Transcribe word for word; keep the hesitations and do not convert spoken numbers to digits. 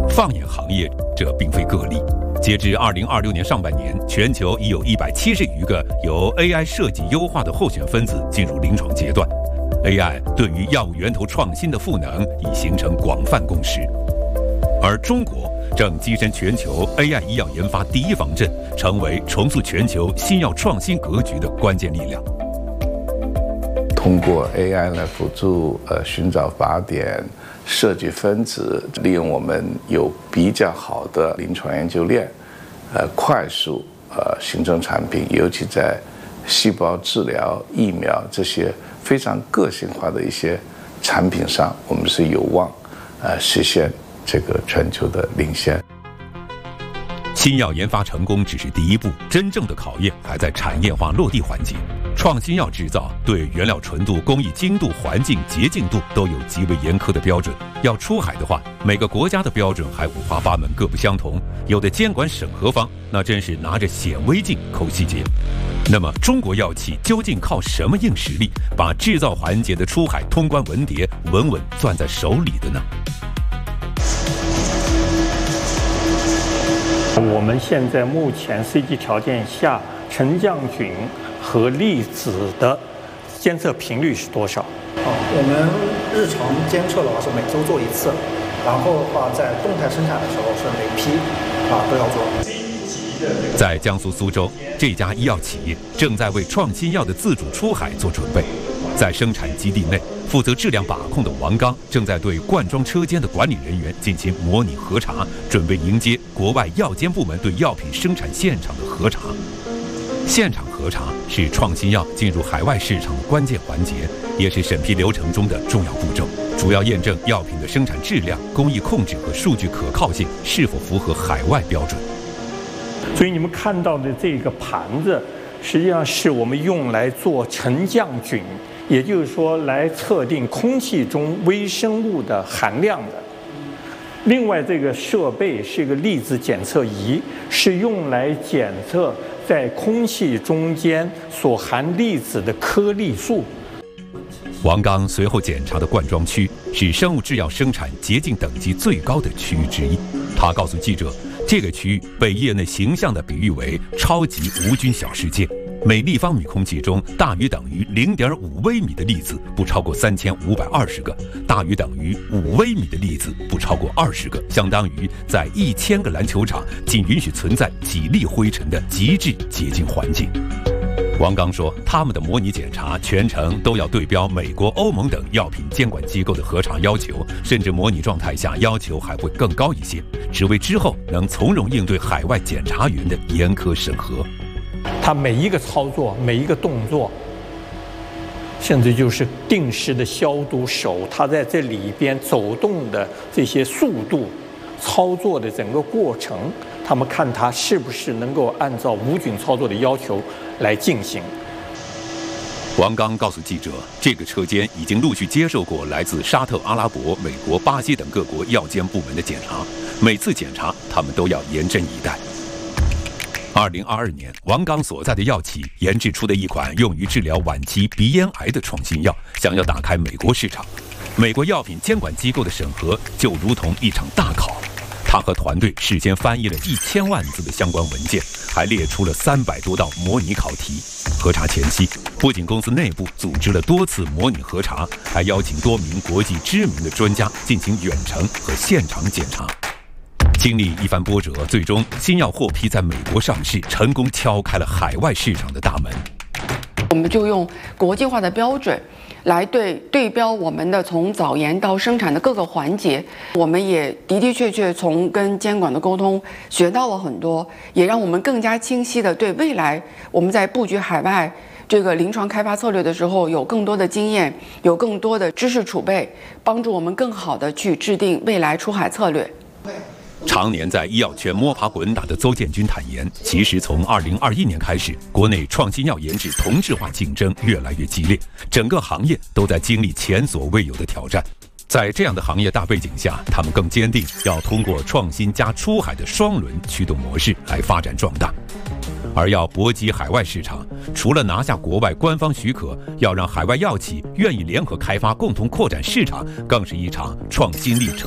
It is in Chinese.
放眼行业，这并非个例。截至二零二六年上半年，全球已有一百七十余个由 A I 设计优化的候选分子进入临床阶段。A I 对于药物源头创新的赋能已形成广泛共识，而中国正跻身全球 A I 医药研发第一方阵，成为重塑全球新药创新格局的关键力量。 通过 A I 来辅助呃寻找靶点、设计分子，利用我们有比较好的临床研究链，呃，快速呃形成产品，尤其在细胞治疗、疫苗这些非常个性化的一些产品上，我们是有望呃实现这个全球的领先。 新药研发成功只是第一步，真正的考验还在产业化落地环节。创新药制造对原料纯度、工艺精度、环境洁净度都有极为严苛的标准。要出海的话，每个国家的标准还五花八门，各不相同。有的监管审核方那真是拿着显微镜抠细节。那么，中国药企究竟靠什么硬实力，把制造环节的出海通关文牒稳稳攥在手里的呢？ 我们现在目前 C G 条件下，沉降菌和粒子的监测频率是多少？ 啊，我们日常监测的话是每周做一次，然后的话在动态生产的时候是每批啊都要做。 在江苏苏州，这家医药企业正在为创新药的自主出海做准备。在生产基地内，负责质量把控的王刚正在对灌装车间的管理人员进行模拟核查，准备迎接国外药监部门对药品生产现场的核查。现场核查是创新药进入海外市场的关键环节，也是审批流程中的重要步骤，主要验证药品的生产质量、工艺控制和数据可靠性是否符合海外标准。 所以你们看到的这个盘子，实际上是我们用来做沉降菌，也就是说来测定空气中微生物的含量的。另外，这个设备是一个粒子检测仪，是用来检测在空气中间所含粒子的颗粒数。 王刚随后检查的灌装区是生物制药生产洁净等级最高的区域之一。他告诉记者，这个区域被业内形象地比喻为超级无菌小世界。每立方米空气中大于等于 零点五 微米的粒子不超过三千五百二十个，大于等于五微米的粒子不超过二十个，相当于在一千个篮球场仅允许存在几粒灰尘的极致洁净环境。王刚说，他们的模拟检查全程都要对标美国、欧盟等药品监管机构的核查要求，甚至模拟状态下要求还会更高一些，只为之后能从容应对海外检查员的严苛审核。 它每一个操作、每一个动作，甚至就是定时的消毒手，它在这里边走动的这些速度、操作的整个过程，他们看它是不是能够按照无菌操作的要求来进行。 王刚告诉记者，这个车间已经陆续接受过来自沙特阿拉伯、美国、巴西等各国药监部门的检查，每次检查他们都要严阵以待。二零二二年，王刚所在的药企研制出的一款用于治疗晚期鼻咽癌的创新药，想要打开美国市场。美国药品监管机构的审核就如同一场大考，他和团队事先翻译了一千万字的相关文件，还列出了三百多道模拟考题。核查前期，不仅公司内部组织了多次模拟核查，还邀请多名国际知名的专家进行远程和现场检查。经历一番波折，最终新药获批在美国上市，成功敲开了海外市场的大门。 我们就用国际化的标准来对对标我们的从早研到生产的各个环节，我们也的的确确从跟监管的沟通学到了很多，也让我们更加清晰的对未来我们在布局海外这个临床开发策略的时候有更多的经验，有更多的知识储备，帮助我们更好的去制定未来出海策略。 常年在医药圈摸爬滚打的邹建军坦言，其实从二零二一年开始，国内创新药研制同质化竞争越来越激烈，整个行业都在经历前所未有的挑战。在这样的行业大背景下，他们更坚定要通过创新加出海的双轮驱动模式来发展壮大。而要搏击海外市场，除了拿下国外官方许可，要让海外药企愿意联合开发、共同扩展市场，更是一场创新历程